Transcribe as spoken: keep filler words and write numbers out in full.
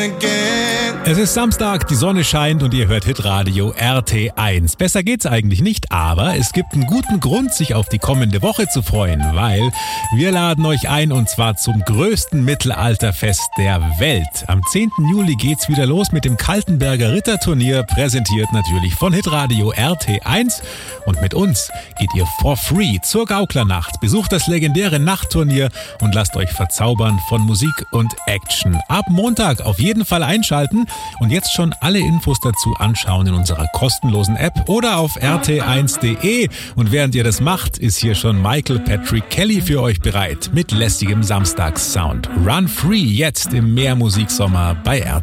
Es ist Samstag, die Sonne scheint und ihr hört Hitradio R T eins. Besser geht's eigentlich nicht, aber es gibt einen guten Grund, sich auf die kommende Woche zu freuen, weil wir laden euch ein und zwar zum größten Mittelalterfest der Welt. Am zehnten Juli geht's wieder los mit dem Kaltenberger Ritterturnier, präsentiert natürlich von Hitradio R T eins. Und mit uns geht ihr for free zur Gauklernacht. Besucht das legendäre Nachtturnier und lasst euch verzaubern von Musik und Action. Ab Montag auf jeden Fall einschalten und jetzt schon alle Infos dazu anschauen in unserer kostenlosen App oder auf r t eins punkt d e. Und während ihr das macht, ist hier schon Michael Patrick Kelly für euch bereit mit lässigem Samstagssound. Run Free jetzt im Mehrmusiksommer bei R T eins.